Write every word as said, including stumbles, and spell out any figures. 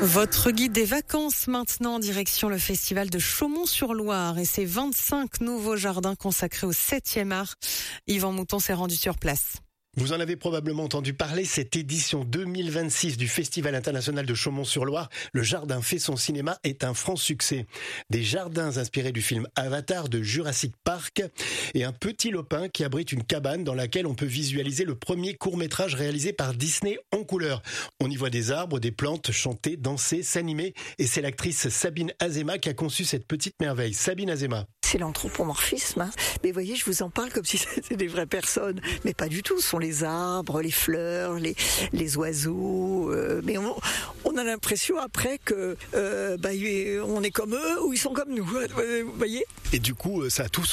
Votre guide des vacances maintenant, direction le festival de Chaumont-sur-Loire et ses vingt-cinq nouveaux jardins consacrés au septième art. Yvan Mouton s'est rendu sur place. Vous en avez probablement entendu parler, cette édition deux mille vingt-six du Festival international de Chaumont-sur-Loire, le jardin fait son cinéma, est un franc succès. Des jardins inspirés du film Avatar de Jurassic Park et un petit lopin qui abrite une cabane dans laquelle on peut visualiser le premier court-métrage réalisé par Disney en couleur. On y voit des arbres, des plantes chanter, danser, s'animer et c'est l'actrice Sabine Azéma qui a conçu cette petite merveille. Sabine Azéma. C'est l'anthropomorphisme, hein. Mais vous voyez, je vous en parle comme si c'était des vraies personnes, mais pas du tout. Ce sont les arbres, les fleurs, les, les oiseaux. Euh, mais on, on a l'impression après que euh, bah, on est comme eux ou ils sont comme nous. Vous voyez ? Et du coup, ça a tout